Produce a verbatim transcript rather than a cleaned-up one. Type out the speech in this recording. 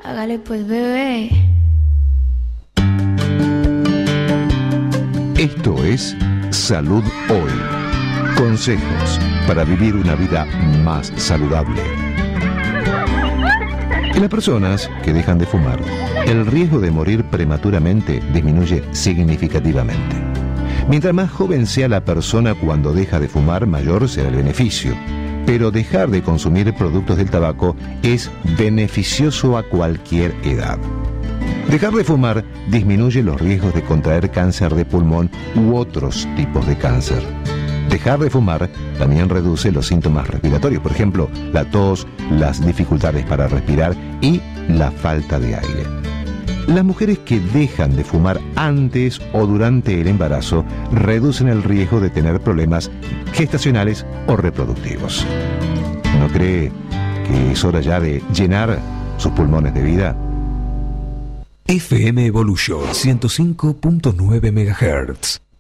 Hágale pues, bebé. Esto es Salud Hoy. Consejos para vivir una vida más saludable. En las personas que dejan de fumar, el riesgo de morir prematuramente disminuye significativamente. Mientras más joven sea la persona cuando deja de fumar, mayor será el beneficio. Pero dejar de consumir productos del tabaco es beneficioso a cualquier edad. Dejar de fumar disminuye los riesgos de contraer cáncer de pulmón u otros tipos de cáncer. Dejar de fumar también reduce los síntomas respiratorios, por ejemplo, la tos, las dificultades para respirar y la falta de aire. Las mujeres que dejan de fumar antes o durante el embarazo reducen el riesgo de tener problemas gestacionales o reproductivos. ¿No cree que es hora ya de llenar sus pulmones de vida? F M Evolution ciento cinco punto nueve megahertz.